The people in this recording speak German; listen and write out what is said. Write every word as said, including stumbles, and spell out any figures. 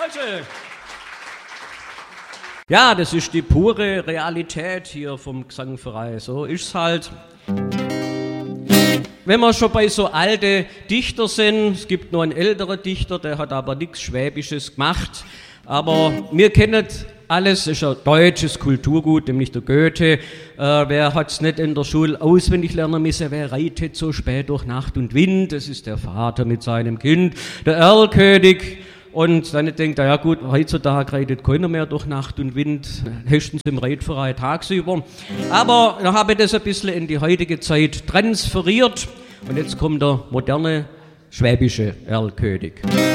Danke. Ja, das ist die pure Realität hier vom Gesangverein. So ist's halt. Wenn wir schon bei so alten Dichter sind, es gibt noch einen älteren Dichter, der hat aber nichts Schwäbisches gemacht. Aber wir kennen alles, es ist ein deutsches Kulturgut, nämlich der Goethe. Äh, wer hat es nicht in der Schule auswendig lernen müssen? Wer reitet so spät durch Nacht und Wind? Das ist der Vater mit seinem Kind, der Erlkönig. Und dann denkt er, ja gut, heutzutage reitet keiner mehr durch Nacht und Wind, höchstens im Reitverein tagsüber. Aber da habe ich das ein bisschen in die heutige Zeit transferiert. Und jetzt kommt der moderne schwäbische Erlkönig.